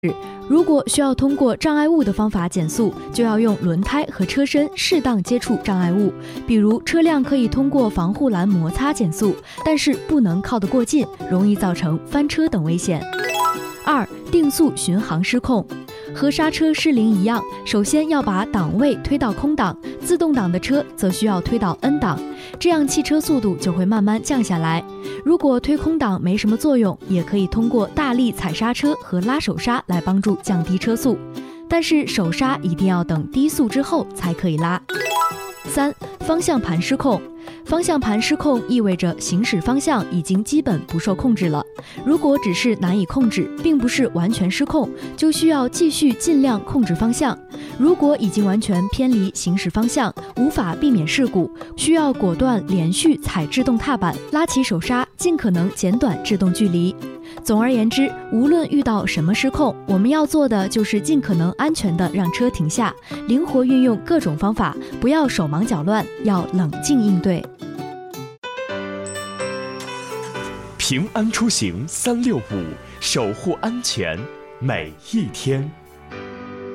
如果需要通过障碍物的方法减速，就要用轮胎和车身适当接触障碍物，比如车辆可以通过防护栏摩擦减速，但是不能靠得过近，容易造成翻车等危险。2. 定速巡航失控。和刹车失灵一样，首先要把档位推到空档，自动挡的车则需要推到 N 档，这样汽车速度就会慢慢降下来。如果推空档没什么作用，也可以通过大力踩刹车和拉手刹来帮助降低车速，但是手刹一定要等低速之后才可以拉。3. 方向盘失控。方向盘失控意味着行驶方向已经基本不受控制了。如果只是难以控制，并不是完全失控，就需要继续尽量控制方向。如果已经完全偏离行驶方向，无法避免事故，需要果断连续踩制动踏板，拉起手刹，尽可能减短制动距离。总而言之，无论遇到什么失控，我们要做的就是尽可能安全地让车停下，灵活运用各种方法，不要手忙脚乱，要冷静应对。 平安出行365，守护安全每一天。